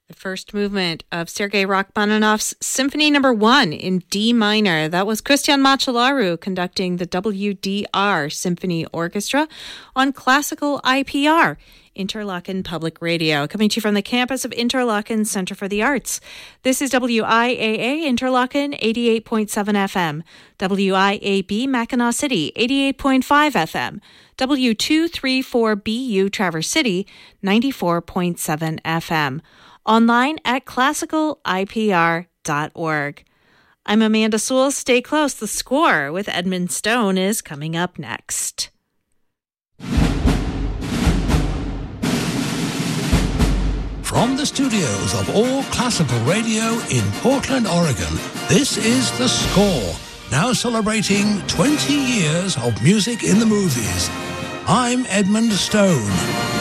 The first movement of Sergei Rachmaninoff's Symphony No. 1 in D minor. That was Christian Machelaru conducting the WDR Symphony Orchestra on Classical IPR, Interlaken Public Radio, coming to you from the campus of Interlaken Center for the Arts. This is WIAA Interlaken 88.7 FM, WIAB Mackinac City 88.5 FM, W234BU Traverse City 94.7 FM. Online at classicalipr.org. I'm Amanda Sewell. Stay close. The Score with Edmund Stone is coming up next. From the studios of All Classical Radio in Portland, Oregon, this is The Score, now celebrating 20 years of music in the movies. I'm Edmund Stone.